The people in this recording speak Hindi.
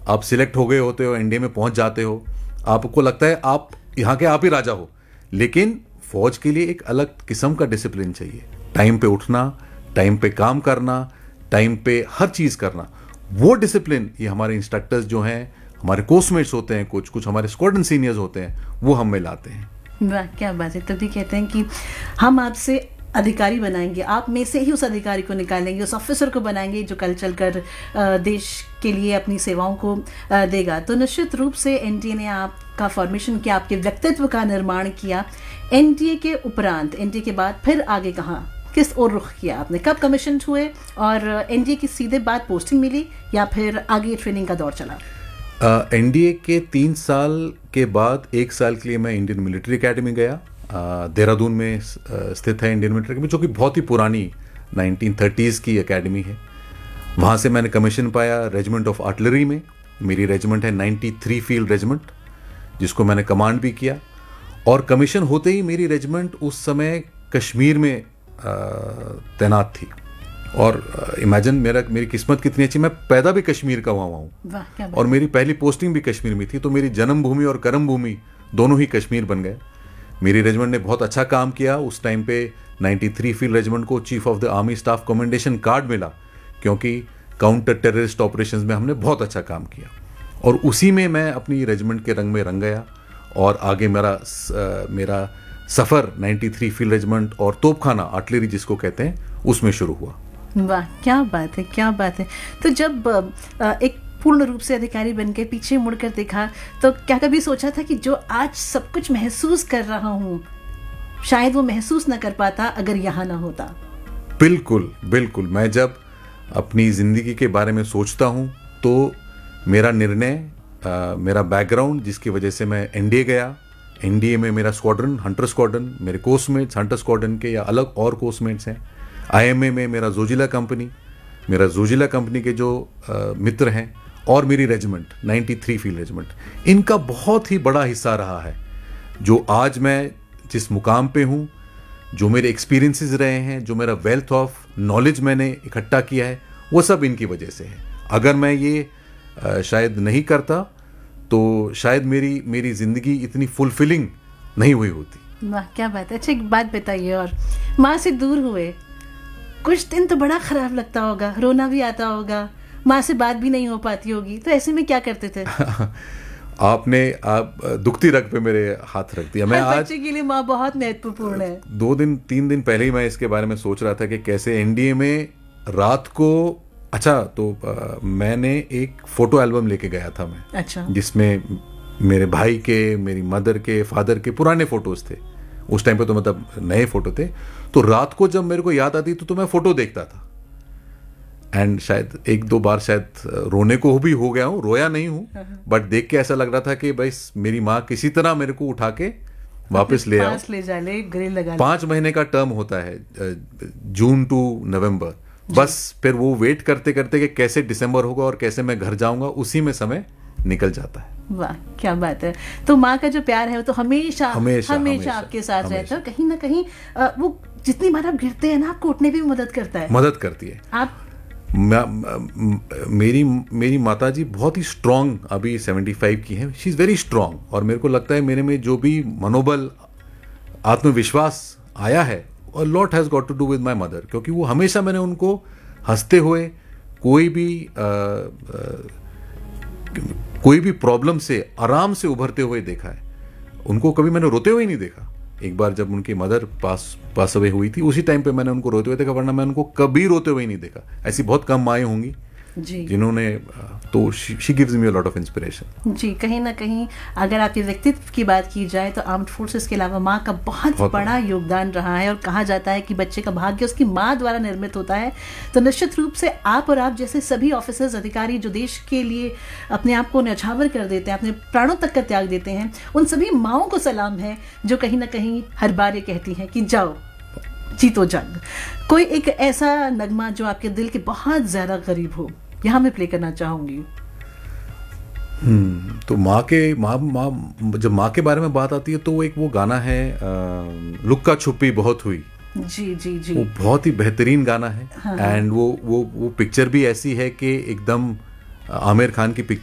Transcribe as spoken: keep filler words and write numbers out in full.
आप सिलेक्ट हो गए होते हो, एनडीए में पहुंच जाते हो, आपको लगता है आप यहाँ के आप ही राजा हो। लेकिन फौज के लिए एक अलग किस्म का डिसिप्लिन चाहिए। टाइम पे उठना, टाइम पे काम करना, टाइम पे हर चीज़ करना, वो डिसिप्लिन ये हमारे इंस्ट्रक्टर्स जो हैं, हमारे कोर्समेट्स होते हैं, कुछ कुछ हमारे स्क्वाड्रन सीनियर्स होते हैं, वो हम में लाते हैं। वाह क्या बात है। तभी कहते हैं कि हम आपसे अधिकारी बनाएंगे, आप में से ही उस अधिकारी को निकालेंगे, उस ऑफिसर को बनाएंगे जो कल चलकर देश के लिए अपनी सेवाओं को देगा। तो निश्चित रूप से एनडीए ने आपका फॉर्मेशन किया, आपके व्यक्तित्व का निर्माण किया। एनडीए के उपरांत, एनडीए के बाद फिर आगे कहाँ, किस ओर रुख किया आपने, कब कमीशन हुए और एनडीए की सीधे बाद पोस्टिंग मिली या फिर आगे ट्रेनिंग का दौर चला? एनडीए uh, के तीन साल के बाद एक साल के लिए मैं इंडियन मिलिट्री एकेडमी गया। uh, देहरादून में uh, स्थित है इंडियन मिलिट्री एकेडमी, जो कि बहुत ही पुरानी नाइनटीन थर्टीज़ की एकेडमी है। वहाँ से मैंने कमीशन पाया रेजिमेंट ऑफ आर्टिलरी में। मेरी रेजिमेंट है नाइन्टी थ्री फील्ड रेजिमेंट, जिसको मैंने कमांड भी किया। और कमीशन होते ही मेरी रेजिमेंट उस समय कश्मीर में uh, तैनात थी। और इमेजिन मेरा मेरी किस्मत कितनी अच्छी, मैं पैदा भी कश्मीर का हुआ हूँ और मेरी पहली पोस्टिंग भी कश्मीर में थी। तो मेरी जन्मभूमि और कर्मभूमि दोनों ही कश्मीर बन गए। मेरी रेजिमेंट ने बहुत अच्छा काम किया। उस टाइम पे नाइन्टी थ्री फील्ड रेजिमेंट को chief of the army staff commendation card मिला, क्योंकि काउंटर टेररिस्ट ऑपरेशंस में हमने बहुत अच्छा काम किया। और उसी में मैं अपनी रेजिमेंट के रंग में रंग गया और आगे मेरा आ, मेरा सफ़र नाइन्टी थ्री फील्ड रेजिमेंट और तोपखाना आर्टिलरी जिसको कहते हैं, उसमें शुरू हुआ। वाह क्या बात है, क्या बात है। तो जब एक पूर्ण रूप से अधिकारी बन के पीछे मुड़कर देखा तो क्या कभी सोचा था कि जो आज सब कुछ महसूस कर रहा हूँ शायद वो महसूस ना कर पाता अगर यहाँ ना होता? बिल्कुल बिल्कुल। मैं जब अपनी ज़िंदगी के बारे में सोचता हूँ तो मेरा निर्णय, मेरा बैकग्राउंड जिसकी वजह से मैं एनडीए गया, एनडीए में मेरा स्क्वाड्रन, हंटर स्क्वाड्रन, मेरे कोर्समेट्स हंटर स्क्वाड्रन के या अलग और कोर्समेट्स हैं। आईएमए में मेरा जोजिला कंपनी, मेरा जोजिला कंपनी के जो आ, मित्र हैं, और मेरी regiment ninety three field regiment, इनका बहुत ही बड़ा हिस्सा रहा है जो आज मैं जिस मुकाम पे हूँ, जो मेरे एक्सपीरियंसेस रहे हैं, जो मेरा वेल्थ ऑफ नॉलेज मैंने इकट्ठा किया है, वो सब इनकी वजह से है। अगर मैं ये आ, शायद नहीं करता तो शायद मेरी मेरी ज़िंदगी इतनी फुलफिलिंग नहीं हुई होती। वाह क्या बात है। अच्छा एक बात बताइए, और माँ से दूर हुए कुछ दिन तो बड़ा खराब लगता होगा, रोना भी आता होगा, माँ से बात भी नहीं हो पाती होगी, तो ऐसे में क्या करते थे? आपने आप दुखती रग पे मेरे हाथ रख दिया। मैं आज बच्चे के लिए माँ बहुत महत्वपूर्ण है। दो दिन तीन दिन पहले ही मैं इसके बारे में सोच रहा था कि कैसे एनडीए में रात को, अच्छा तो आ, मैंने एक फोटो एल्बम लेके गया था मैं। अच्छा। जिसमें मेरे भाई के, मेरी मदर के, फादर के पुराने फोटोज थे। उस टाइम पे तो मतलब नए फोटो थे। तो रात को जब मेरे को याद आती तो, तो मैं फोटो देखता था। एंड शायद एक दो बार शायद रोने को भी हो गया हूँ, रोया नहीं हूँ, बट देख के ऐसा लग रहा था कि बस मेरी माँ किसी तरह मेरे को उठा के वापस ले आओ। ले जा ले, ग्रिल लगा। पाँच महीने का टर्म होता है, जून टू नवंबर। बस फिर वो वेट करते करते कि कैसे दिसंबर होगा और कैसे मैं घर जाऊंगा, उसी में समय निकल जाता है। वाह क्या बात है। तो माँ का जो प्यार है वो तो हमेशा हमेशा, हमेशा आपके साथ रहता है। कहीं ना कहीं वो जितनी बार आप गिरते हैं ना, आपको उठने में भी मदद करता है। मदद करती है। आप मेरी मेरी माताजी बहुत ही स्ट्रांग, अभी सेवेंटी फाइव की हैं, शी इज़ वेरी स्ट्रांग। और मेरे को लगता है मेरे में जो भी मनोबल, आत्मविश्वास आया है, और lot has got to do with my mother, क्योंकि वो हमेशा मैंने उनको हंसते हुए, कोई भी आ, आ, कोई भी प्रॉब्लम से आराम से उभरते हुए देखा है। उनको कभी मैंने रोते हुए नहीं देखा। एक बार जब उनकी मदर पास पास अवे हुई थी, उसी टाइम पे मैंने उनको रोते हुए देखा, वरना मैं उनको कभी रोते हुए नहीं देखा। ऐसी बहुत कम माएँ होंगी जिन्होंने, तो she gives me a lot of inspiration. जी, कहीं ना कहीं अगर आपके व्यक्तित्व की बात की जाए तो आर्म्ड फोर्सेस के अलावा माँ का बहुत, बहुत बड़ा योगदान रहा है। और कहा जाता है कि बच्चे का भाग्य उसकी माँ द्वारा निर्मित होता है। तो निश्चित रूप से आप और आप जैसे सभी ऑफिसर्स, अधिकारी जो देश के लिए अपने आप को न्यौछावर कर देते हैं, अपने प्राणों तक का त्याग देते हैं, उन सभी माँओं को सलाम है जो कहीं ना कहीं हर बार ये कहती हैं कि जाओ जीतो जंग। कोई एक ऐसा नगमा जो आपके दिल के बहुत ज्यादा करीब हो, यहाँ मैं प्ले करना चाहूंगी। हम्म तो माँ के माँ माँ जब माँ के बारे में बात आती है तो एक वो गाना है, लुक्का छुपी बहुत हुई। जी जी जी, वो बहुत ही बेहतरीन गाना है। हाँ, एंड वो वो वो पिक्चर भी ऐसी है कि एकदम आमिर खान की पिक्चर